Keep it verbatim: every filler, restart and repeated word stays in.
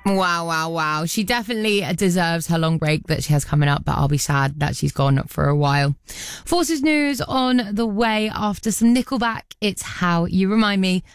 Wow, wow, wow. She definitely deserves her long break that she has coming up, but I'll be sad that she's gone for a while. Forces news on the way after some Nickelback. It's How You Remind Me